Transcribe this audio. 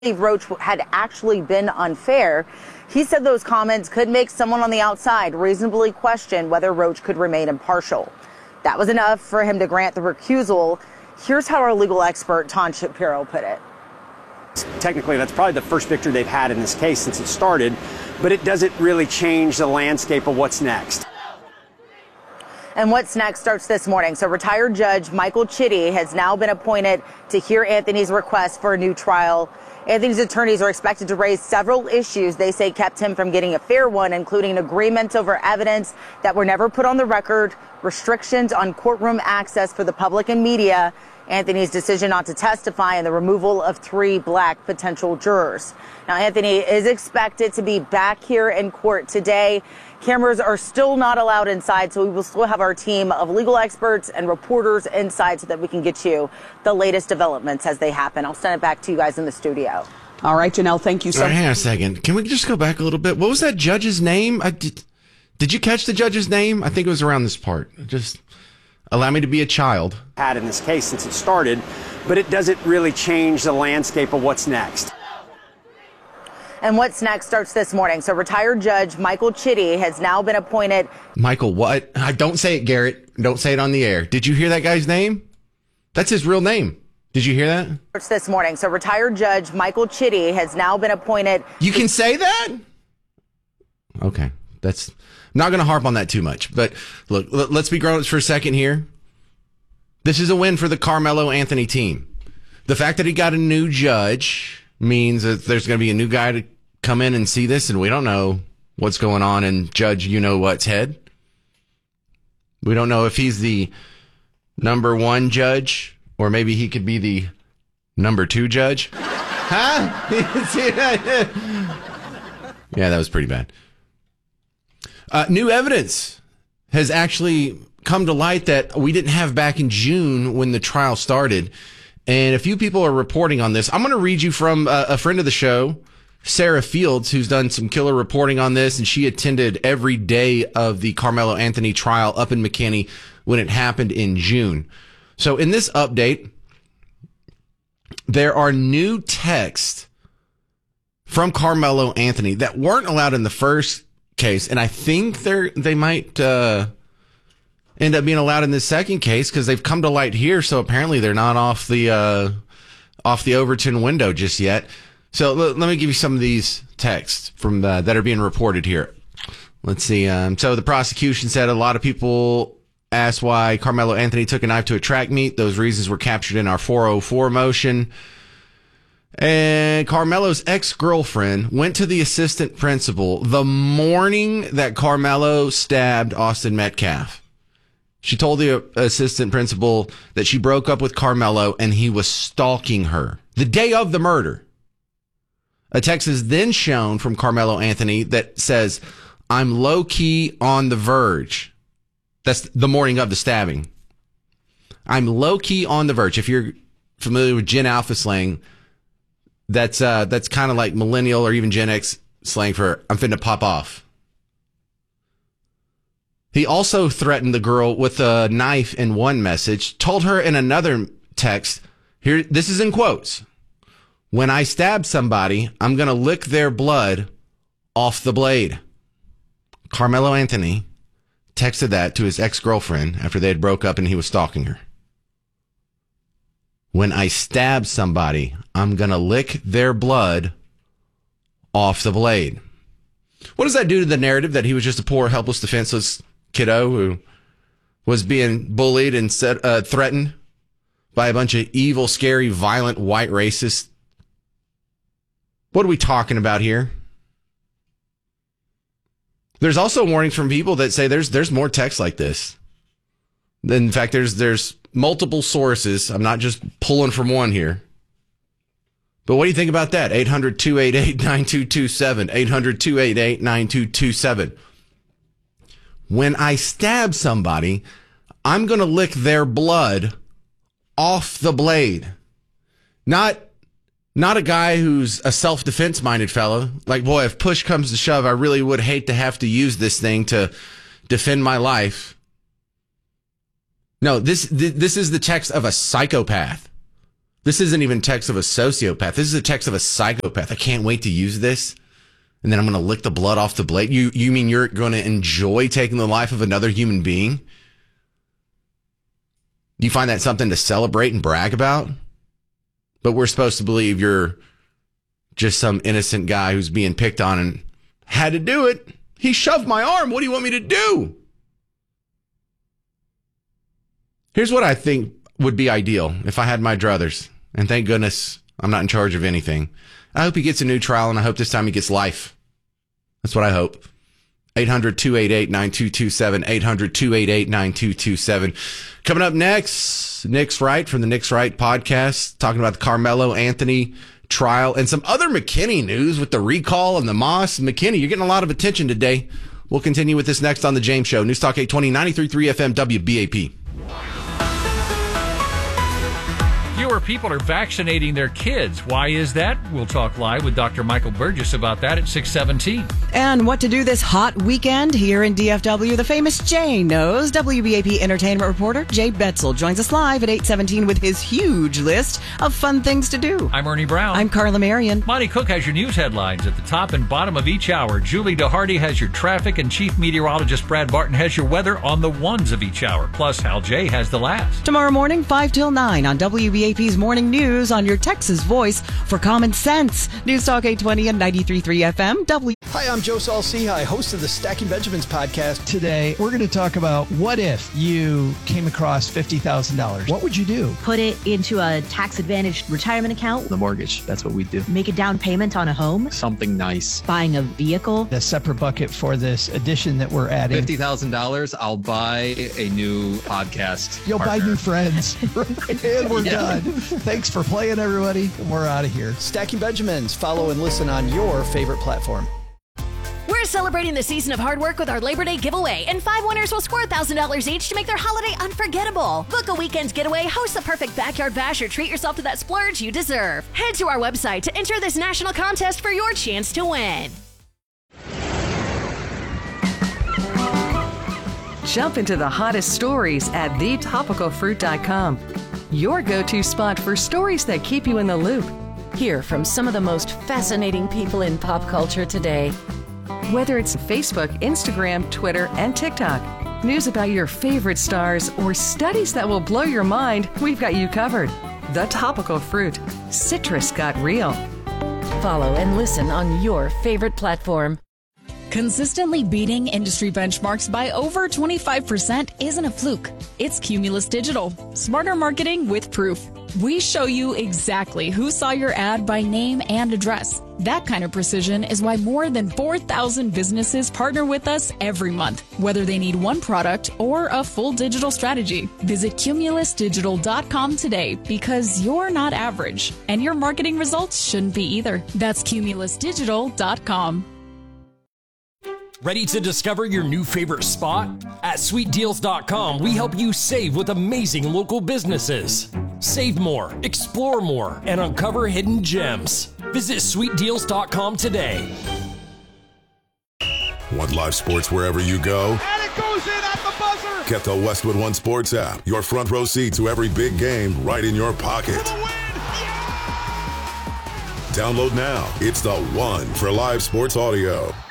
Roach had actually been unfair. He said those comments could make someone on the outside reasonably question whether Roach could remain impartial. That was enough for him to grant the recusal. Here's how our legal expert, Ton Shapiro, put it. Technically, that's probably the first victory they've had in this case since it started, but it doesn't really change the landscape of what's next. And what's next starts this morning. So retired Judge Michael Chitty has now been appointed to hear Anthony's request for a new trial. Anthony's attorneys are expected to raise several issues they say kept him from getting a fair one, including agreements over evidence that were never put on the record, restrictions on courtroom access for the public and media, Anthony's decision not to testify, and the removal of 3 black potential jurors. Now, Anthony is expected to be back here in court today. Cameras are still not allowed inside, so we will still have our team of legal experts and reporters inside so that we can get you the latest developments as they happen. I'll send it back to you guys in the studio. All right, Janelle, thank you so much. Hang on a second. Can we just go back a little bit? What was that judge's name? Did you catch the judge's name? I think it was around this part. Just allow me to be a child. Had in this case since it started, but it doesn't really change the landscape of what's next. And what's next starts this morning. So retired Judge Michael Chitty has now been appointed. Michael, what? Don't say it, Garrett. Don't say it on the air. Did you hear that guy's name? That's his real name. Did you hear that? Starts this morning. So retired Judge Michael Chitty has now been appointed. You can say that? Okay. I'm not going to harp on that too much. But look, let's be grown-ups for a second here. This is a win for the Carmelo Anthony team. The fact that he got a new judge means that there's going to be a new guy to come in and see this, and we don't know what's going on in Judge You-Know-What's head. We don't know if he's the number 1 judge, or maybe he could be the number 2 judge. Huh? Yeah, that was pretty bad. New evidence has actually come to light that we didn't have back in June when the trial started. And a few people are reporting on this. I'm going to read you from a friend of the show, Sarah Fields, who's done some killer reporting on this, and she attended every day of the Carmelo Anthony trial up in McKinney when it happened in June. So in this update, there are new texts from Carmelo Anthony that weren't allowed in the first case, and I think they might end up being allowed in this second case because they've come to light here. So apparently they're not off the Overton window just yet. So let me give you some of these texts from that are being reported here. Let's see. So the prosecution said a lot of people asked why Carmelo Anthony took a knife to a track meet. Those reasons were captured in our 404 motion. And Carmelo's ex-girlfriend went to the assistant principal the morning that Carmelo stabbed Austin Metcalf. She told the assistant principal that she broke up with Carmelo and he was stalking her the day of the murder. A text is then shown from Carmelo Anthony that says, "I'm low-key on the verge." That's the morning of the stabbing. "I'm low-key on the verge." If you're familiar with Gen Alpha slang, that's kind of like millennial or even Gen X slang for "I'm finna pop off." He also threatened the girl with a knife in one message, told her in another text, here, this is in quotes, "When I stab somebody, I'm going to lick their blood off the blade." Carmelo Anthony texted that to his ex-girlfriend after they had broke up and he was stalking her. "When I stab somebody, I'm going to lick their blood off the blade." What does that do to the narrative that he was just a poor, helpless, defenseless kiddo who was being bullied and threatened by a bunch of evil, scary, violent, white racists? What are we talking about here? There's also warnings from people that say there's more text like this. In fact, there's multiple sources. I'm not just pulling from one here. But what do you think about that? 800-288-9227. 800-288-9227. When I stab somebody, I'm going to lick their blood off the blade. Not a guy who's a self-defense minded fellow. Like, boy, if push comes to shove, I really would hate to have to use this thing to defend my life. No, this is the text of a psychopath. This isn't even text of a sociopath. This is a text of a psychopath. I can't wait to use this. And then I'm going to lick the blood off the blade. You mean you're going to enjoy taking the life of another human being? Do you find that something to celebrate and brag about? But we're supposed to believe you're just some innocent guy who's being picked on and had to do it. He shoved my arm. What do you want me to do? Here's what I think would be ideal if I had my druthers. And thank goodness I'm not in charge of anything. I hope he gets a new trial, and I hope this time he gets life. That's what I hope. 800-288-9227, 800-288-9227. Coming up next, Nick's Right from the Nick's Right podcast, talking about the Carmelo Anthony trial and some other McKinney news with the recall and the Moss. McKinney, you're getting a lot of attention today. We'll continue with this next on The James Show. News Talk 820, 93.3 FM, WBAP. Fewer people are vaccinating their kids. Why is that? We'll talk live with Dr. Michael Burgess about that at 6:17. And what to do this hot weekend here in DFW, the famous Jay knows. WBAP entertainment reporter Jay Betzel joins us live at 8:17 with his huge list of fun things to do. I'm Ernie Brown. I'm Carla Marion. Monty Cook has your news headlines at the top and bottom of each hour. Julie DeHardy has your traffic, and Chief Meteorologist Brad Barton has your weather on the ones of each hour. Plus, Hal J has the last. Tomorrow morning, 5 till 9 on WBAP's Morning News on your Texas voice for common sense. News Talk 820 and 93.3 FM. Hi, I'm Joe Saul-Sehy, host of the Stacking Benjamins podcast. Today, we're going to talk about what if you came across $50,000. What would you do? Put it into a tax-advantaged retirement account. The mortgage, that's what we do. Make a down payment on a home. Something nice. Buying a vehicle. A separate bucket for this addition that we're adding. $50,000, I'll buy a new podcast You'll partner. buy new friends. And we're done. Thanks for playing, everybody. We're out of here. Stacking Benjamins. Follow and listen on your favorite platform. We're celebrating the season of hard work with our Labor Day giveaway, and 5 winners will score $1,000 each to make their holiday unforgettable. Book a weekend getaway, host the perfect backyard bash, or treat yourself to that splurge you deserve. Head to our website to enter this national contest for your chance to win. Jump into the hottest stories at thetopicalfruit.com. Your go-to spot for stories that keep you in the loop. Hear from some of the most fascinating people in pop culture today. Whether it's Facebook, Instagram, Twitter, and TikTok, news about your favorite stars, or studies that will blow your mind, we've got you covered. The Topical Fruit. Citrus got real. Follow and listen on your favorite platform. Consistently beating industry benchmarks by over 25% isn't a fluke. It's Cumulus Digital. Smarter marketing with proof. We show you exactly who saw your ad by name and address. That kind of precision is why more than 4,000 businesses partner with us every month, whether they need one product or a full digital strategy. Visit cumulusdigital.com today, because you're not average, and your marketing results shouldn't be either. That's cumulusdigital.com. Ready to discover your new favorite spot? At sweetdeals.com, we help you save with amazing local businesses. Save more, explore more, and uncover hidden gems. Visit sweetdeals.com today. Want live sports wherever you go? And it goes in at the buzzer! Get the Westwood One Sports app. Your front row seat to every big game right in your pocket. For the win! Yeah! Download now. It's the one for live sports audio.